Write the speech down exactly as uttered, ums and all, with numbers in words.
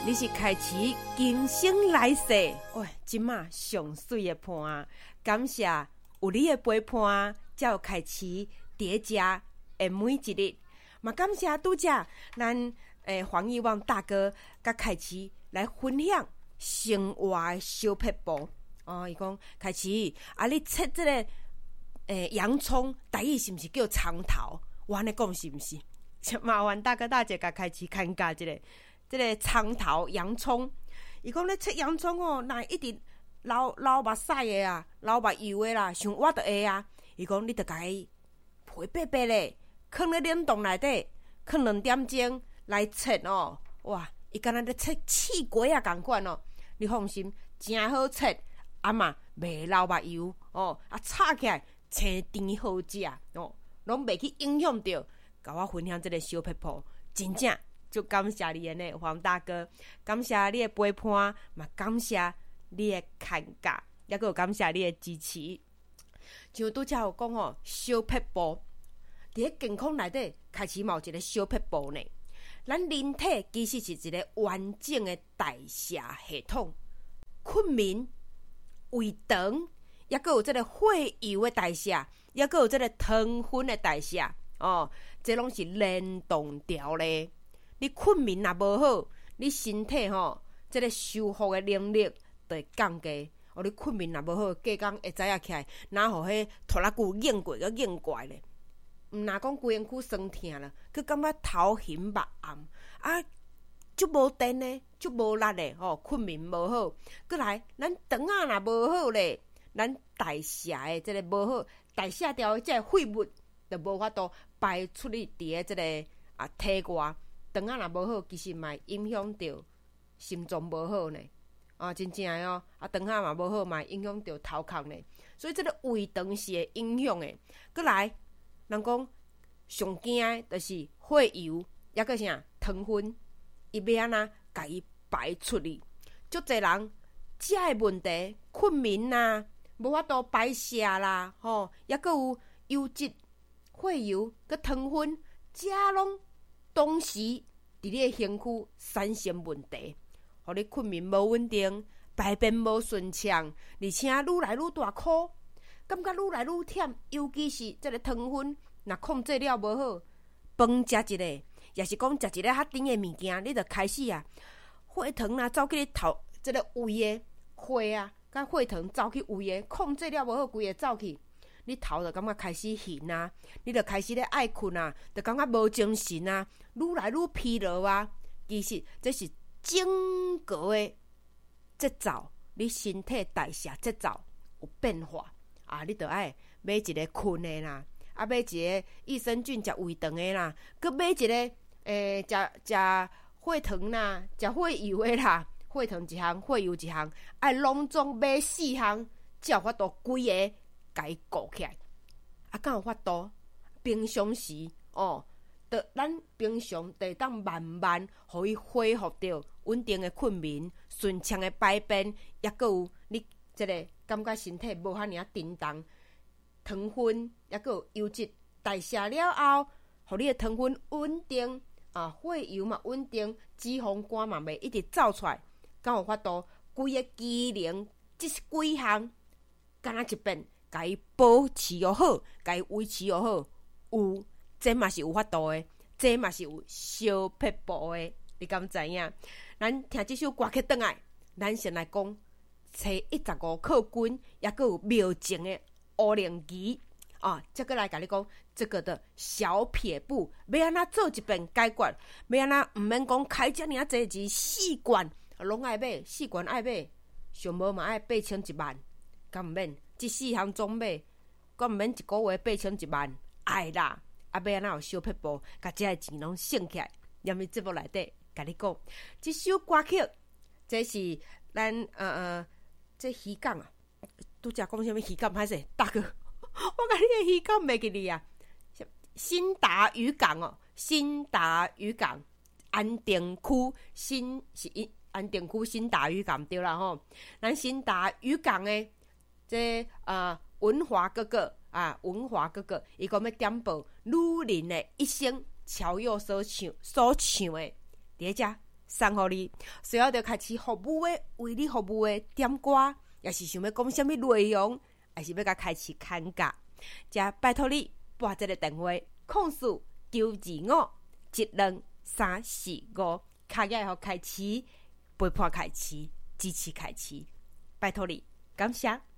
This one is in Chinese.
你是开始今生来世，喂，即马上水的伴，感谢有你的陪伴，才有开始叠加的每一日。嘛，感谢拄则咱诶黄义旺大哥，甲开始来分享生活的小撇步。哦，伊讲开始啊，你切即、这个诶洋葱，台语是毋是叫长头？我安尼讲是毋是？麻烦大哥大姐甲开始看教即个。即个长头洋葱，伊讲咧切洋葱哦，若一直流流目屎的啊，流目油的啦，像我就会啊。伊讲你着甲伊皮白白咧，放咧冷冻内底，放两点钟来切哦。哇，伊敢若咧切刺瓜啊共款哦。你放心，真好切，啊嘛袂流目油哦，啊炒起来青甜好食哦，拢袂去影响着。甲我分享即个小撇步，真正。就感谢你的呢，黄大哥，感谢你的陪伴，嘛感谢你的看教，也个感谢你的支持。像拄则有讲哦，小撇步，伫咧健康内底开始有一个小撇步呢。咱人体其实是一个完整的代谢系统，困眠、胃肠，也个有这个血油的代谢，也个有这个糖分的代谢哦，这拢是联动调咧。你困眠若无好，你身体吼、哦，即、這个修复的能力就会降低。哦，你困眠若无好，隔工会知影起来，哪互迄拖拉骨硬过个硬过咧？毋若讲规身躯酸痛啦，佮感觉头晕目暗啊，足无电呢，足无力咧吼，困眠无好。佮来，咱肠仔若无好咧，咱代谢的即个无好，代谢掉的即个废物，就无法度排出去伫诶即个啊体外。肠仔若无好，其实嘛影响到心脏无好呢。啊，真正的哦，啊，肠仔嘛无好，嘛影响到头壳呢。所以这个胃肠是会影响的。佮来，人讲上惊的就是血油，抑个啥糖分，伊要安怎甲伊排出去？足侪人食的问题，困眠啦，无法度排泄啦，吼，抑个有油脂、血油、佮糖分，食拢。同时，伫你的身躯产生问题，互你困眠无稳定，排便无顺畅，而且愈来愈大箍，感觉愈来愈忝。尤其是这个糖分，若控制了无好，饭食一个，也是讲食一个较甜的物件，你着开始啊，血糖啊走去你头，这个胃的血啊，甲血糖走去胃的，控制了无好，规个走去。你头就感觉开始晕啊，你就开始咧爱困啊，就感觉无精神啊，愈来愈疲劳啊。其实这是整个的节奏，你身体代谢节奏有变化啊。你就爱买一个困的啦，啊买一个益生菌食胃肠的啦，佮买一个诶食食血糖啦，食血油的啦，血糖一项，血油一项，爱拢总买四项，才有法度规个。甲伊顾起来，啊，敢有法度？平常时哦，得咱平常得当慢慢，互伊恢复到稳定的困眠、顺畅的排便，也个有你即个感觉身体无遐尔啊震动，糖分也个有油脂代谢了后，互你的糖分稳定啊，血油嘛稳定，脂肪肝嘛袂一直走出来，敢有法度？规个机能即几项，敢若一遍。甲伊保持又好，甲伊维持又好，有这嘛是有法度的，这嘛是有小撇步的，你敢知影？咱听这首歌曲转来，咱先来讲初一十五课军，也个有妙情的乌灵旗啊，再过来甲你讲这个的小撇步，要安怎做一遍解决？要安怎毋免讲开遮尔啊济钱四罐，拢爱买四罐爱买，上无嘛爱八千一万，敢毋免？这四项总买，阁毋免一个月八千一万，爱啦！啊，要安怎有小撇步，甲这个钱拢省起来。踮伫节目内底，甲你讲，这首歌曲，这是咱呃呃，这鱼港啊，拄则讲啥物鱼港？歹势，大哥，我甲你的鱼港袂记哩啊！新达渔港哦，新达渔港，安定区新是安定区新达渔港对啦吼，咱新达渔港诶。这啊，文华哥哥啊，文华哥哥，伊讲要点播女人的一生，乔佑所唱所唱的，伫遮送互你，随后就开始服务的为你服务的点歌，也是想要讲什么内容，还是要甲开始砍价，则拜托你拨这个电话，控诉九二五一两三四五，卡起互开始陪伴开始支持开始，拜托你，感谢。